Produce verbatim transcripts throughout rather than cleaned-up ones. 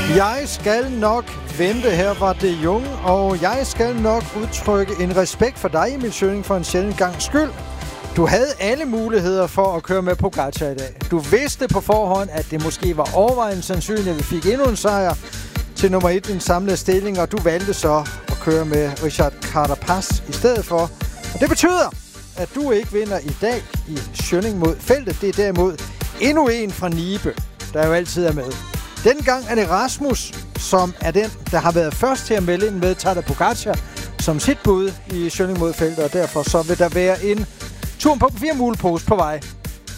Jeg skal nok vente, her var det Jung, og jeg skal nok udtrykke en respekt for dig, Emil Schønning, for en sjældent gang skyld. Du havde alle muligheder for at køre med Pogačar i dag. Du vidste på forhånd, at det måske var overvejende sandsynligt, at vi fik endnu en sejr til nummer et i den samlede stilling, og du valgte så at køre med Richard Carapaz i stedet for. Og det betyder, at du ikke vinder i dag i Schønning mod feltet. Det er derimod endnu en fra Nibe, der jo altid er med. Denne gang er det Rasmus, som er den, der har været først til at melde ind med Tadej Pogačar som sit bud i Schønning mod feltet, og derfor så vil der være en tur på fire mulepose på vej.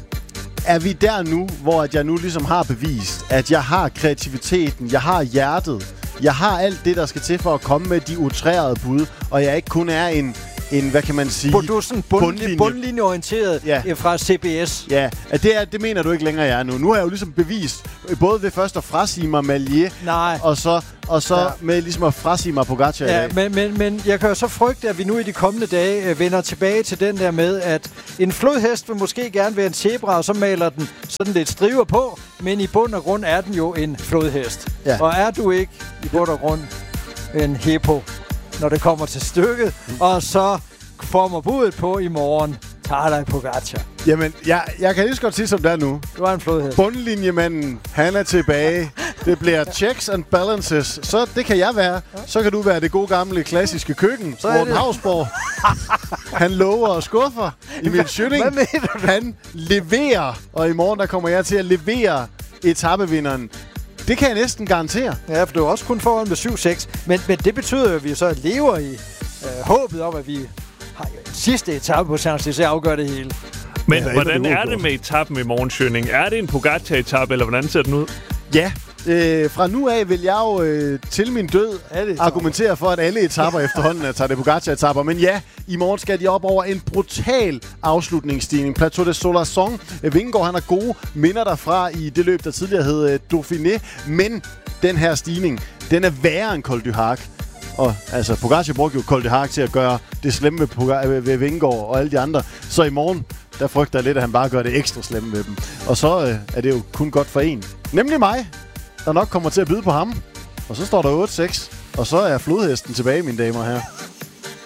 Er vi der nu, hvor at jeg nu ligesom har bevist, at jeg har kreativiteten, jeg har hjertet, jeg har alt det, der skal til for at komme med de utrærede bud, og jeg ikke kun er en, en hvad kan man sige, du er sådan bundlinje. bundlinjeorienteret ja. fra C B S. Ja, at det, er, det mener du ikke længere, jeg er nu. Nu har jeg jo ligesom bevist, både ved først at frasige mig Maillet, Nej. og så, og så ja. med ligesom at frasige mig Pogačar i ja, dag. Men, men, men jeg kan jo så frygte, at vi nu i de kommende dage øh, vender tilbage til den der med, at en flodhest vil måske gerne være en zebra, og så maler den sådan lidt striver på, men i bund og grund er den jo en flodhest. Ja. Og er du ikke i bund og grund en hippo, når det kommer til stykket, mm. og så får man budet på i morgen, Tadej Pogačar. Jamen, jeg, jeg kan lige så godt sige, som det er nu. Du er en flodhest. Bundlinjemanden, han er tilbage. Det bliver checks and balances. Så det kan jeg være. Så kan du være det gode gamle klassiske køkken. Morten Hausborg. Han lover og skuffer. Emil Schønning. Hvad mener du? Han leverer. Og i morgen, der kommer jeg til at levere etapevinderen. Det kan jeg næsten garantere. Ja, for det er også kun foran med syv seks. Men, men det betyder jo, at vi så lever i øh, håbet om, at vi har en sidste etape på Champs-Élysées afgør det hele. Men ja, hvordan er det med etappen i morgen, Schønning? Er det en Pogačar-etappe, eller hvordan ser den ud? Ja, øh, fra nu af vil jeg jo øh, til min død argumentere for, at alle etapper efterhånden er Tadej Pogačar-etapper. Men ja, i morgen skal de op over en brutal afslutningsstigning. Plateau de Solarson. Vingegaard, han har gode minder derfra i det løb, der tidligere hed øh, Dauphiné. Men den her stigning, den er værre end Col du Hac. Og altså, Pogačar brugte jo Col du Hac til at gøre det slemme ved, Poga- ved Vingegaard og alle de andre. Så i morgen, der frygter jeg lidt, at han bare gør det ekstra slemme med dem. Og så øh, er det jo kun godt for en. Nemlig mig, der nok kommer til at byde på ham. Og så står der otte seks. Og så er flodhesten tilbage, mine damer og herrer.